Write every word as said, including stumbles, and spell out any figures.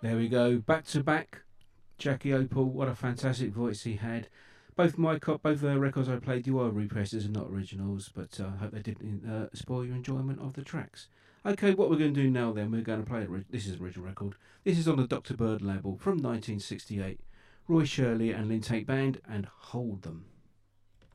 There we go, back to back. Jackie Opal, what a fantastic voice he had. Both my co- both the records I played you are represses and not originals, but I uh, hope they didn't uh, spoil your enjoyment of the tracks. Okay, what we're going to do now then, we're going to play it. This is an original record. This is on the Doctor Bird label from nineteen sixty-eight. Roy Shirley and Lynn Tate Band and Hold Them.